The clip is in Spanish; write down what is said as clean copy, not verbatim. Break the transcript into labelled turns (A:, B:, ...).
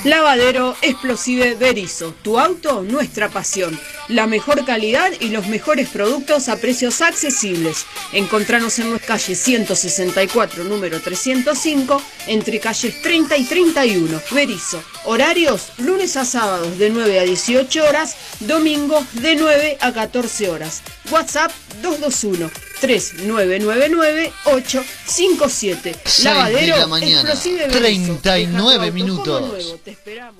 A: Lavadero Explosive Berizo, tu auto, nuestra pasión. La mejor calidad y los mejores productos a precios accesibles. Encontranos en nuestra calle 164, número 305, entre calles 30 y 31. Berizo. Horarios, lunes a sábados de 9 a 18 horas, domingos de 9 a 14 horas. WhatsApp 221-3999-857. Lavadero
B: de la mañana,
A: Explosive Berizo.
B: 39 minutos.
A: Te esperamos.